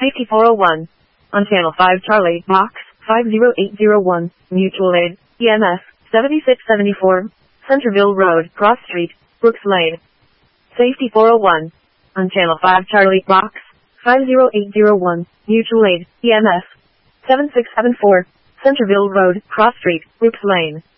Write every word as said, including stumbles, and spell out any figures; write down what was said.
Safety four oh one. On Channel five Charlie, Box five zero eight zero one, Mutual Aid, E M S, seventy-six seventy-four, Centerville Road, Cross Street, Brooks Lane. Safety four oh one. On Channel five Charlie, Box five zero eight zero one, Mutual Aid, E M S, seven six seven four, Centerville Road, Cross Street, Brooks Lane.